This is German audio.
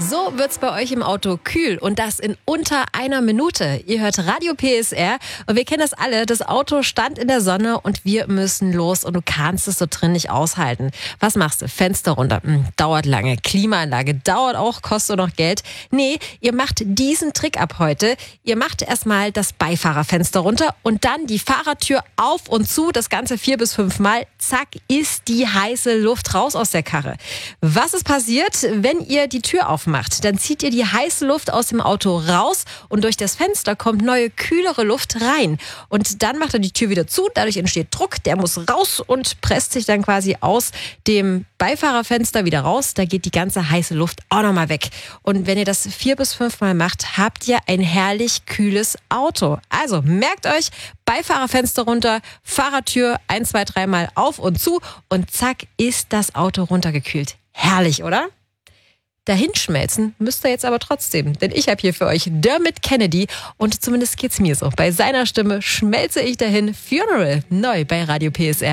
So wird's bei euch im Auto kühl und das in unter einer Minute. Ihr hört Radio PSR und wir kennen das alle. Das Auto stand in der Sonne und wir müssen los und du kannst es so drin nicht aushalten. Was machst du? Fenster runter. Dauert lange. Klimaanlage dauert auch, kostet noch Geld. Nee, ihr macht diesen Trick ab heute. Ihr macht erstmal das Beifahrerfenster runter und dann die Fahrertür auf und zu. Das Ganze 4 bis 5 Mal. Zack, ist die heiße Luft raus aus der Karre. Was ist passiert, wenn ihr die Tür aufmacht? Dann zieht ihr die heiße Luft aus dem Auto raus und durch das Fenster kommt neue, kühlere Luft rein. Und dann macht er die Tür wieder zu, dadurch entsteht Druck, der muss raus und presst sich dann quasi aus dem Beifahrerfenster wieder raus. Da geht die ganze heiße Luft auch nochmal weg. Und wenn ihr das 4 bis 5 Mal macht, habt ihr ein herrlich kühles Auto. Also merkt euch, Beifahrerfenster runter, Fahrertür 1, 2, 3 Mal auf und zu und zack ist das Auto runtergekühlt. Herrlich, oder? Dahinschmelzen müsst ihr jetzt aber trotzdem, denn ich habe hier für euch Dermot Kennedy und zumindest geht's mir so. Bei seiner Stimme schmelze ich dahin. Funeral, neu bei Radio PSR.